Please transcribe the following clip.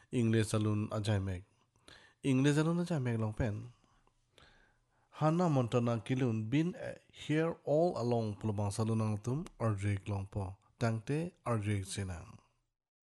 English alun ajai mek. English alun ajai mek long pen. Hannah Montana kilun been here all along pulubang salunang tum arjek long po. Tangte arjek sinang.